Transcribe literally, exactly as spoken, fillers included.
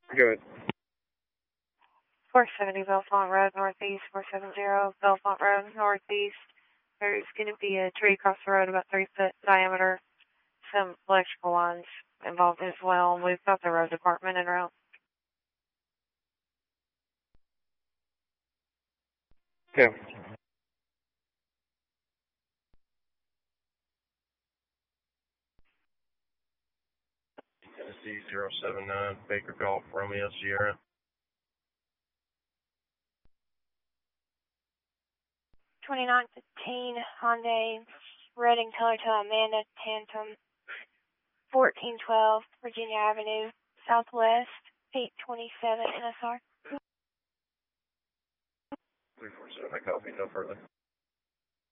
Good. four seventy Bellefonte Road, Northeast, four seventy Bellefonte Road, Northeast. There's going to be a tree across the road about three foot diameter. Some electrical lines involved as well. We've got the road department en route. Okay. C zero seven nine, Baker Golf, Romeo Sierra. twenty-nine fifteen Hyundai Redding Colorado Amanda Tantum, fourteen twelve Virginia Avenue, Southwest, eight twenty-seven N S R. three four seven, I copy, no further.